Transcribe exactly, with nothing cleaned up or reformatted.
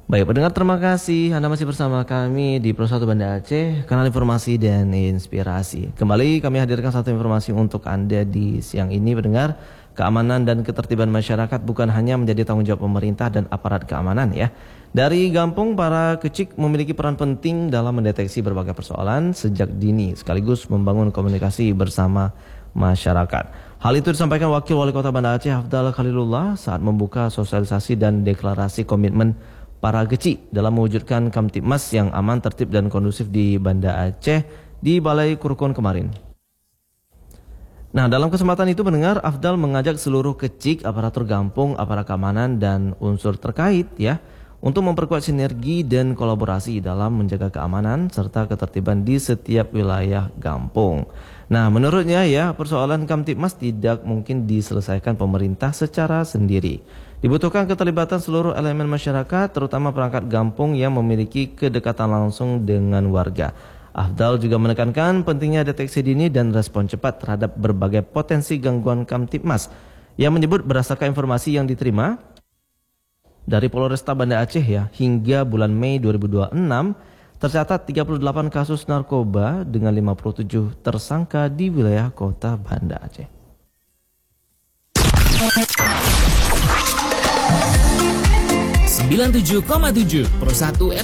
Baik, pendengar, terima kasih Anda masih bersama kami di Pro satu Banda Aceh, kanal informasi dan inspirasi. Kembali kami hadirkan satu informasi untuk Anda di siang ini, pendengar. Keamanan dan ketertiban masyarakat bukan hanya menjadi tanggung jawab pemerintah dan aparat keamanan ya. Dari Gampung, para kecik memiliki peran penting dalam mendeteksi berbagai persoalan sejak dini, sekaligus membangun komunikasi bersama masyarakat. Hal itu disampaikan Wakil Wali Kota Banda Aceh Afdal Khalilullah saat membuka sosialisasi dan deklarasi komitmen para kecik dalam mewujudkan Kamtibmas yang aman, tertib dan kondusif di Banda Aceh di Balai Kurkon kemarin. Nah, dalam kesempatan itu mendengar Afdal mengajak seluruh kecik, aparatur Gampung, aparat keamanan dan unsur terkait ya untuk memperkuat sinergi dan kolaborasi dalam menjaga keamanan serta ketertiban di setiap wilayah Gampung. Nah, menurutnya ya, persoalan Kamtibmas tidak mungkin diselesaikan pemerintah secara sendiri. Dibutuhkan keterlibatan seluruh elemen masyarakat, terutama perangkat Gampung yang memiliki kedekatan langsung dengan warga. Afdal juga menekankan pentingnya deteksi dini dan respon cepat terhadap berbagai potensi gangguan Kamtibmas yang menyebut berdasarkan informasi yang diterima dari Polresta Banda Aceh ya, hingga bulan Mei dua ribu dua puluh enam tercatat tiga puluh delapan kasus narkoba dengan lima puluh tujuh tersangka di wilayah kota Banda Aceh. sembilan puluh tujuh koma tujuh Pro satu R